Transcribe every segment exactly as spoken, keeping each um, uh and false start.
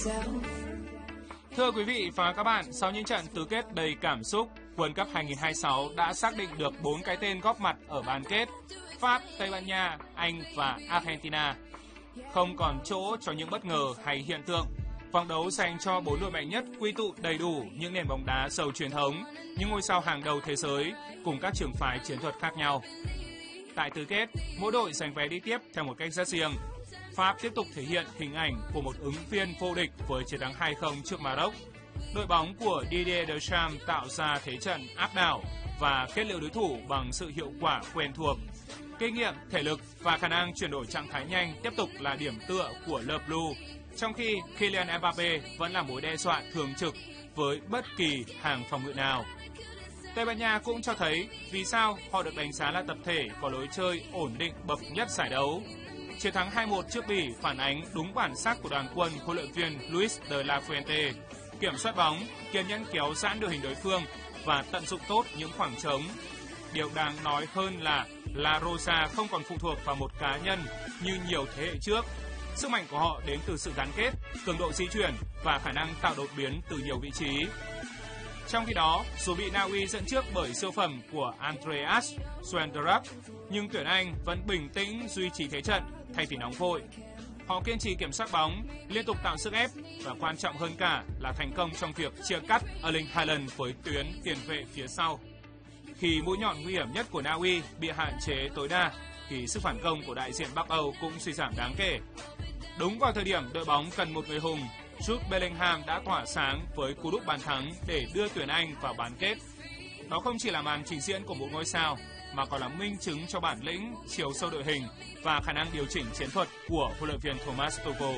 Thưa quý vị và các bạn, sau những trận tứ kết đầy cảm xúc, World Cup hai không hai sáu đã xác định được bốn cái tên góp mặt ở bán kết: Pháp, Tây Ban Nha, Anh và Argentina. Không còn chỗ cho những bất ngờ hay hiện tượng. Vòng đấu dành cho bốn đội mạnh nhất quy tụ đầy đủ những nền bóng đá giàu truyền thống, những ngôi sao hàng đầu thế giới cùng các trường phái chiến thuật khác nhau. Tại tứ kết, mỗi đội giành vé đi tiếp theo một cách rất riêng. Pháp tiếp tục thể hiện hình ảnh của một ứng viên vô địch với chiến thắng hai không trước Maroc. Đội bóng của Didier Deschamps tạo ra thế trận áp đảo và kết liễu đối thủ bằng sự hiệu quả quen thuộc. Kinh nghiệm, thể lực và khả năng chuyển đổi trạng thái nhanh tiếp tục là điểm tựa của Le Bleu, trong khi Kylian Mbappé vẫn là mối đe dọa thường trực với bất kỳ hàng phòng ngự nào. Tây Ban Nha cũng cho thấy vì sao họ được đánh giá là tập thể có lối chơi ổn định bậc nhất giải đấu. Chiến thắng hai một trước Bỉ phản ánh đúng bản sắc của đoàn quân huấn luyện viên Luis de la Fuente, kiểm soát bóng, kiên nhẫn kéo giãn đội hình đối phương và tận dụng tốt những khoảng trống. Điều đáng nói hơn là La Rosa không còn phụ thuộc vào một cá nhân như nhiều thế hệ trước. Sức mạnh của họ đến từ sự gắn kết, cường độ di chuyển và khả năng tạo đột biến từ nhiều vị trí. Trong khi đó, dù bị Na Uy dẫn trước bởi siêu phẩm của Andreas Schweinsteiger, nhưng tuyển Anh vẫn bình tĩnh duy trì thế trận thay vì nóng vội. Họ kiên trì kiểm soát bóng, liên tục tạo sức ép và quan trọng hơn cả là thành công trong việc chia cắt Erling Haaland với tuyến tiền vệ phía sau. Khi mũi nhọn nguy hiểm nhất của Na Uy bị hạn chế tối đa, thì sức phản công của đại diện Bắc Âu cũng suy giảm đáng kể. Đúng vào thời điểm đội bóng cần một người hùng, Jude Bellingham đã tỏa sáng với cú đúp bàn thắng để đưa tuyển Anh vào bán kết. Đó không chỉ là màn trình diễn của một ngôi sao, mà còn là minh chứng cho bản lĩnh, chiều sâu đội hình và khả năng điều chỉnh chiến thuật của huấn luyện viên Thomas Tuchel.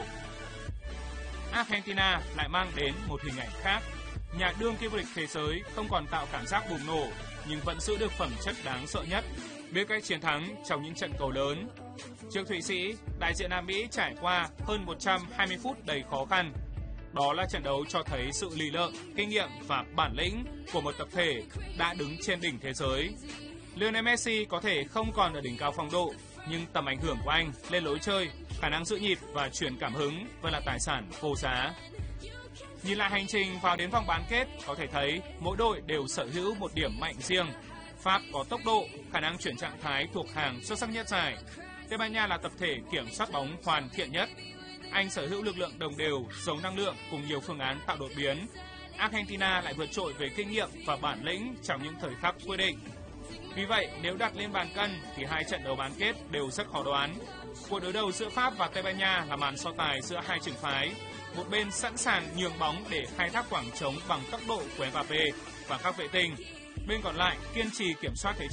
Argentina lại mang đến một hình ảnh khác. Nhà đương kim vô địch thế giới không còn tạo cảm giác bùng nổ, nhưng vẫn giữ được phẩm chất đáng sợ nhất, biết cách chiến thắng trong những trận cầu lớn. Trước Thụy Sĩ, đại diện Nam Mỹ trải qua hơn một trăm hai mươi phút đầy khó khăn. Đó là trận đấu cho thấy sự lì lợm, kinh nghiệm và bản lĩnh của một tập thể đã đứng trên đỉnh thế giới. Lionel Messi có thể không còn ở đỉnh cao phong độ, nhưng tầm ảnh hưởng của anh lên lối chơi, khả năng giữ nhịp và truyền cảm hứng vẫn là tài sản vô giá. Nhìn lại hành trình vào đến vòng bán kết, có thể thấy mỗi đội đều sở hữu một điểm mạnh riêng. Pháp có tốc độ, khả năng chuyển trạng thái thuộc hàng xuất sắc nhất giải. Tây Ban Nha là tập thể kiểm soát bóng hoàn thiện nhất. Anh sở hữu lực lượng đồng đều, giàu năng lượng cùng nhiều phương án tạo đột biến. Argentina lại vượt trội về kinh nghiệm và bản lĩnh trong những thời khắc quyết định. Vì vậy, nếu đặt lên bàn cân thì hai trận đấu bán kết đều rất khó đoán. Cuộc đối đầu giữa Pháp và Tây Ban Nha là màn so tài giữa hai trường phái. Một bên sẵn sàng nhường bóng để khai thác khoảng trống bằng tốc độ của Mbappé và các vệ tinh. Bên còn lại kiên trì kiểm soát thế